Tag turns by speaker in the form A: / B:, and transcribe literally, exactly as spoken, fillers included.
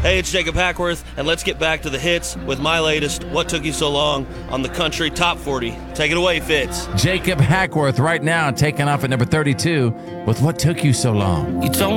A: Hey, it's Jacob Hackworth, and let's get back to the hits with my latest What Took You So Long on the Country Top forty. Take it away, Fitz.
B: Jacob Hackworth right now taking off at number thirty-two with What Took You So Long.
C: You told